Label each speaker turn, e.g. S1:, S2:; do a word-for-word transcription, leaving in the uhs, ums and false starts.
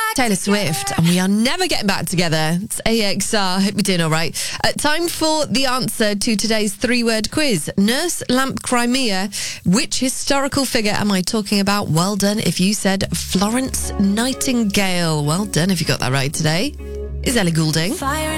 S1: Taylor Swift, and we are never getting back together. It's A X R. Hope you're doing all right. Uh, time for the answer to today's three-word quiz. Nurse Lamp Crimea. Which historical figure am I talking about? Well done if you said Florence Nightingale. Well done if you got that right today. Is Ellie Goulding.
S2: Fire